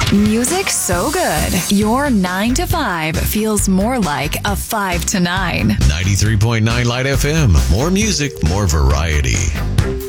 Music so good, your 9 to 5 feels more like a 5 to 9. 93.9 Light FM. More music, more variety.